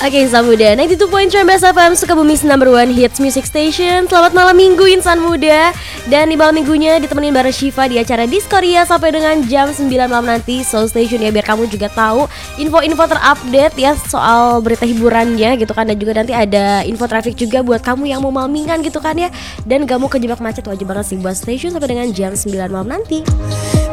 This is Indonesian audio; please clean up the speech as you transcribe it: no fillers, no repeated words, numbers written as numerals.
Oke Insan Muda, 92.3 Best FM Sukabumi's number one hits music station. Selamat malam minggu Insan Muda. Dan di malam minggunya ditemenin bareng Syifa di acara Diskoria sampai dengan jam 9 malam nanti. Soul Station ya, biar kamu juga tahu info-info terupdate ya soal berita hiburannya gitu kan. Dan juga nanti ada info traffic juga buat kamu yang mau malmingan gitu kan ya. Dan gak mau kejebak macet, wajib banget sih buat station sampai dengan jam 9 malam nanti.